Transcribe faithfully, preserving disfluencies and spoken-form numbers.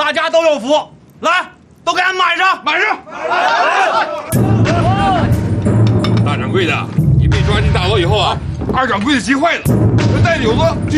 大家都有福。来，都给俺满上， 满上！大掌柜的，你被抓进大牢以后啊，二掌柜的急坏了，他带柳子去